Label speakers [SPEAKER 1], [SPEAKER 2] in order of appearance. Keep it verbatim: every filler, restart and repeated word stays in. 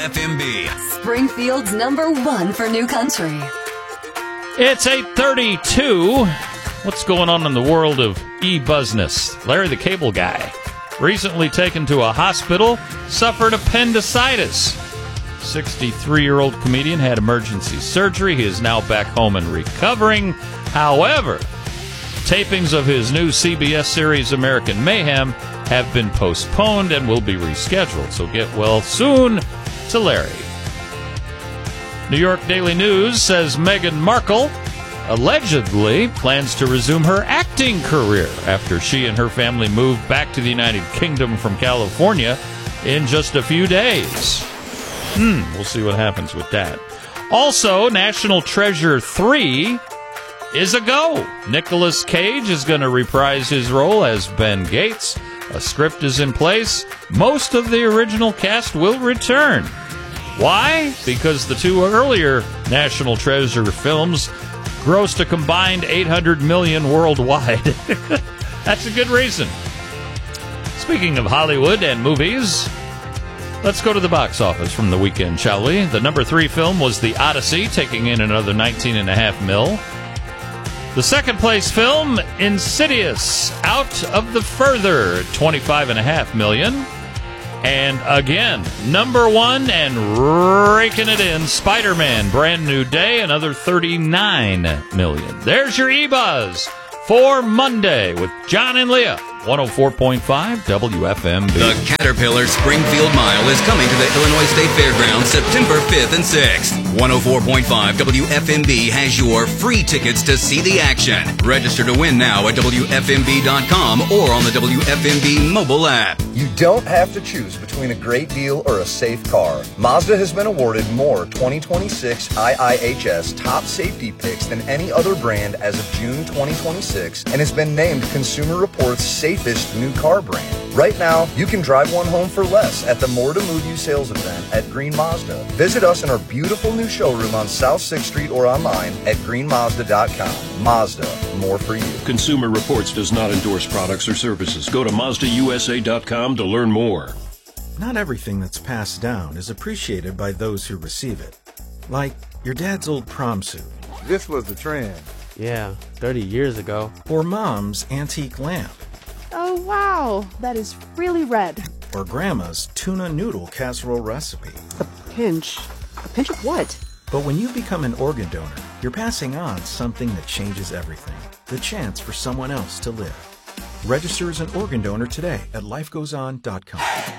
[SPEAKER 1] F M B.
[SPEAKER 2] Springfield's number one for new country.
[SPEAKER 3] It's eight thirty-two. What's going on in the world of e-buzzness? Larry the Cable Guy, recently taken to a hospital, suffered appendicitis. sixty-three-year-old comedian had emergency surgery. He is now back home and recovering. However, tapings of his new C B S series American Mayhem have been postponed and will be rescheduled. So get well soon to Larry. New York Daily News says Meghan Markle allegedly plans to resume her acting career after she and her family move back to the United Kingdom from California in just a few days. Hmm, we'll see what happens with that. Also, National Treasure three is a go. Nicolas Cage is going to reprise his role as Ben Gates. A script is in place. Most of the original cast will return. Why? Because the two earlier National Treasure films grossed a combined eight hundred million dollars worldwide. That's a good reason. Speaking of Hollywood and movies, let's go to the box office from the weekend, shall we? The number three film was The Odyssey, taking in another nineteen and a half mil. The second place film, Insidious, Out of the Further, twenty-five and a half million. And again, number one and raking it in, Spider-Man, Brand New Day, another thirty-nine million. There's your E-Buzz for Monday with John and Leah. one oh four point five W F M B.
[SPEAKER 1] The Caterpillar Springfield Mile is coming to the Illinois State Fairgrounds September fifth and sixth. one oh four point five W F M B has your free tickets to see the action. Register to win now at W F M B dot com or on the W F M B mobile app.
[SPEAKER 4] You don't have to choose between a great deal or a safe car. Mazda has been awarded more twenty twenty-six I I H S top safety picks than any other brand as of June twenty twenty-six and has been named Consumer Reports safest new car brand. Right now, you can drive one home for less at the More to Move You sales event at Green Mazda. Visit us in our beautiful new showroom on South sixth Street or online at green mazda dot com. Mazda, more for you.
[SPEAKER 5] Consumer Reports does not endorse products or services. Go to Mazda U S A dot com to learn more.
[SPEAKER 6] Not everything that's passed down is appreciated by those who receive it. Like your dad's old prom suit.
[SPEAKER 7] This was the trend.
[SPEAKER 8] Yeah, thirty years ago.
[SPEAKER 6] Or mom's antique lamp.
[SPEAKER 9] Oh, wow. That is really red.
[SPEAKER 6] Or grandma's tuna noodle casserole recipe.
[SPEAKER 9] A pinch. A pinch of what?
[SPEAKER 6] But when you become an organ donor, you're passing on something that changes everything. The chance for someone else to live. Register as an organ donor today at life goes on dot com.